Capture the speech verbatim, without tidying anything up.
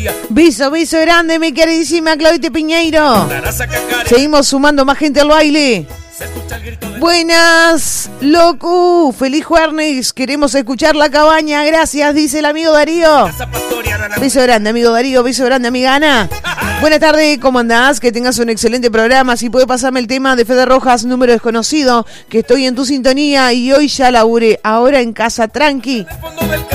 Beso, beso grande, mi queridísima Claudita Piñeiro. Seguimos sumando más gente al baile. Buenas, locu, feliz jueves. Queremos escuchar La Cabaña, gracias, dice el amigo Darío. Beso grande, amigo Darío, beso grande, amiga Ana. Buenas tardes, ¿cómo andás? Que tengas un excelente programa. Si puede pasarme el tema de Fede Rojas, número desconocido, que estoy en tu sintonía y hoy ya laburé, ahora en casa tranqui.